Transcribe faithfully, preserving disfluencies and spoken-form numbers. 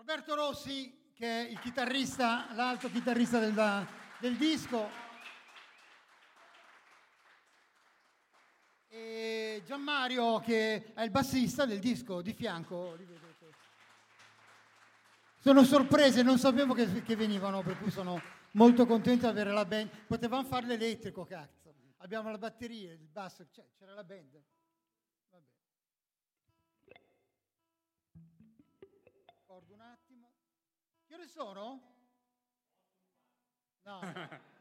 Roberto Rossi, che è il chitarrista, l'alto chitarrista del, del disco, e Gianmario, che è il bassista del disco, di fianco, li vedete. Sono sorprese, non sapevo che, che venivano, per cui sono molto contento di avere la band. Potevamo fare l'elettrico, cazzo. Abbiamo la batteria, il basso, cioè, c'era la band. Vabbè. Ricordo un attimo. Che ore sono? No.